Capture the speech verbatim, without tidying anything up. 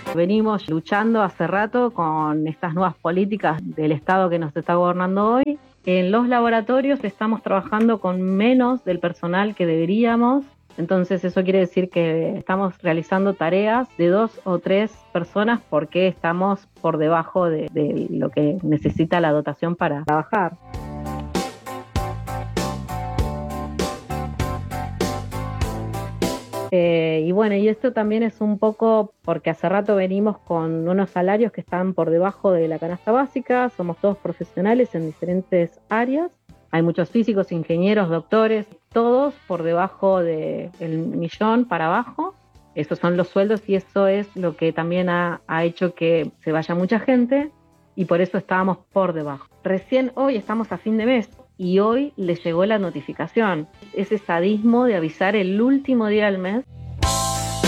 Venimos luchando hace rato con estas nuevas políticas del Estado que nos está gobernando hoy. En los laboratorios estamos trabajando con menos del personal que deberíamos. Entonces eso quiere decir que estamos realizando tareas de dos o tres personas porque estamos por debajo de, de lo que necesita la dotación para trabajar. Eh, y bueno, y esto también es un poco porque hace rato venimos con unos salarios que están por debajo de la canasta básica, somos todos profesionales en diferentes áreas, hay muchos físicos, ingenieros, doctores, todos por debajo del millón para abajo. Esos son los sueldos y eso es lo que también ha, ha hecho que se vaya mucha gente y por eso estábamos por debajo. Recién hoy estamos a fin de mes y hoy les llegó la notificación. Ese sadismo de avisar el último día del mes